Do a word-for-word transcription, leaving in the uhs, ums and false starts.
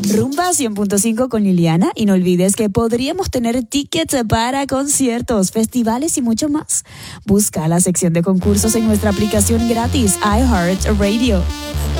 Rumba cien punto cinco con Liliana, y no olvides que podríamos tener tickets para conciertos, festivales y mucho más. Busca la sección de concursos en nuestra aplicación gratis iHeartRadio.